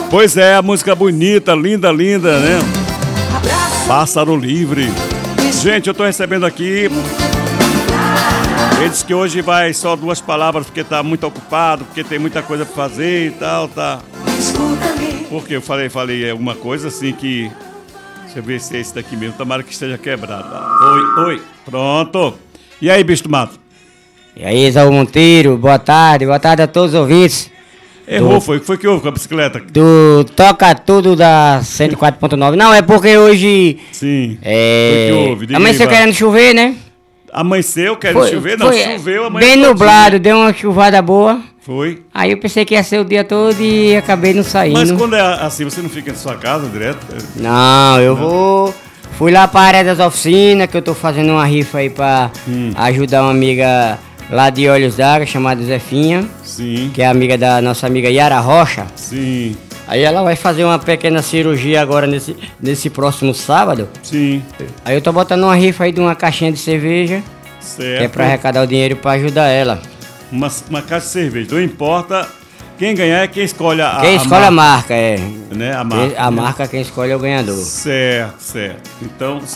Pois é, a música bonita, linda, linda, né? Pássaro Livre. Gente, eu tô recebendo aqui. Ele disse que hoje vai só 2 palavras porque tá muito ocupado, porque tem muita coisa pra fazer e tal, tá? Porque eu falei alguma coisa assim que... Deixa eu ver se é esse daqui mesmo. Tomara que esteja quebrado. Oi. Pronto. E aí, bicho do mato? E aí, Isaú Monteiro, boa tarde a todos os ouvintes. Errou, foi que houve com a bicicleta? Do Toca Tudo da 104.9. Não, é porque hoje... Sim, foi que houve. Amanheceu querendo chover, né? Amanheceu querendo chover? Não, choveu amanhã. Bem nublado, deu uma chuvada boa. Foi. Aí eu pensei que ia ser o dia todo e acabei não saindo. Mas quando é assim, você não fica na sua casa direto? Não, eu vou... Fui lá para a área das oficinas, que eu tô fazendo uma rifa aí pra ajudar uma amiga lá de Olhos d'Água, chamada Zefinha. Sim. Que é amiga da nossa amiga Yara Rocha. Sim. Aí ela vai fazer uma pequena cirurgia agora nesse próximo sábado. Sim. Aí eu tô botando uma rifa aí de uma caixinha de cerveja. Certo. Que é pra arrecadar o dinheiro pra ajudar ela. Uma caixa de cerveja. Não importa. Quem ganhar é quem escolhe a Quem escolhe a marca, é. Né? A marca. A marca, quem escolhe é o ganhador. Certo. Então,